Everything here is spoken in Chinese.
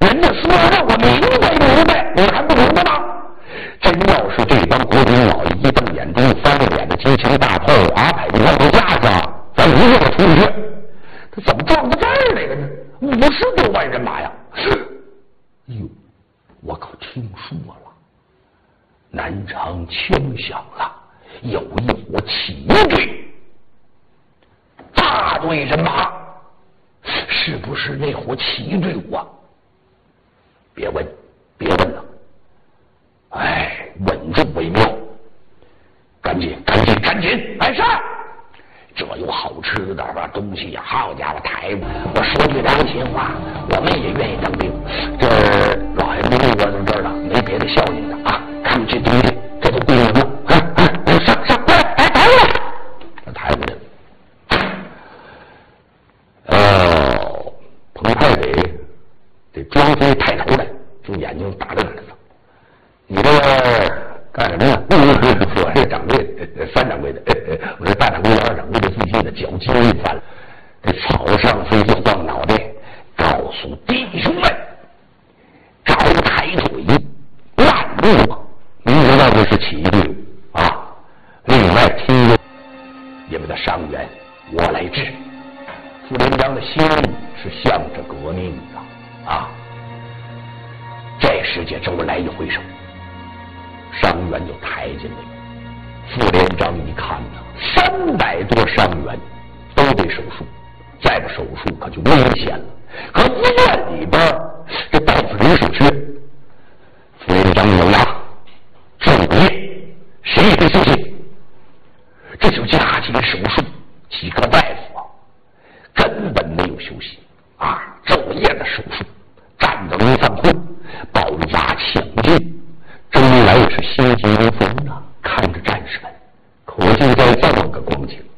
人家说让我明白明白，你还不明白吗？真要是这帮国军老爷一瞪眼珠，翻了脸的激情大炮啊，摆在腰架上，咱一个出不去。他怎么撞到这儿来了呢？50多万人马呀！哟，我可听说了，南昌枪响了，有一伙起义队，大队人马，是不是那伙起义队伍啊？别问，别问了，哎，稳住为妙。赶紧，赶紧，赶紧！哎，是。这有好吃的吧东西呀！好家伙，台我说句良心话，我们也愿意当兵。这老爷没给我从这儿了，没别的孝敬的啊！看这东西，这都归我了。上过来，哎，抬过来，抬过来。彭太得庄飞抬头来，就眼睛打着眼子。你这干什么呀？我是掌柜的，3掌柜的，我是大掌柜的、2掌柜的自信的，脚筋一翻，这草上飞就晃脑袋，告诉弟兄们，招抬腿，乱入，明知道这是起义队伍啊。另外听着，你们的伤员我来治。副连长的心是向着革命的啊。这时节周来一回手，伤员就抬进来了。副连长一看呐，300多伤员都得手术，再不手术可就危险了。可医院里边这大夫人手缺，副连长咬牙，昼夜谁也别休息，这就加紧手术。几个大夫啊，根本没有休息啊，昼夜的手术，站着没犯困，保牙抢救，周来也是心急如焚啊。看着战士们，可就在这么个光景，